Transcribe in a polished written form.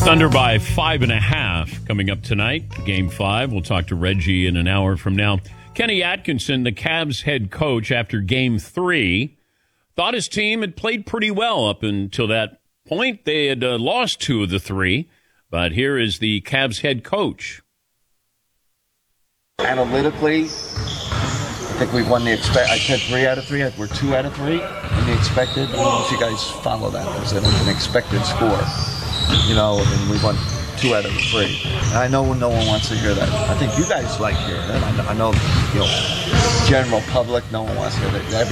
Thunder by 5.5 coming up tonight. Game 5. We'll talk to Reggie in an hour from now. Kenny Atkinson, the Cavs head coach, after Game 3, thought his team had played pretty well up until that point. They had lost 2 of the 3. But here is the Cavs head coach. Analytically, I think we've won the I said 3 out of 3. We're 2 out of 3 in the expected. I don't know if you guys follow that. There's an expected score, and we won 2 out of 3. And I know no one wants to hear that. I think you guys like hearing it. I know, general public, no one wants to hear that.